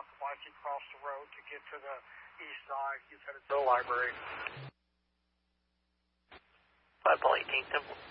walk the bike across the road to get to the east side. He's headed to the library. 5 Paul 18 Temple.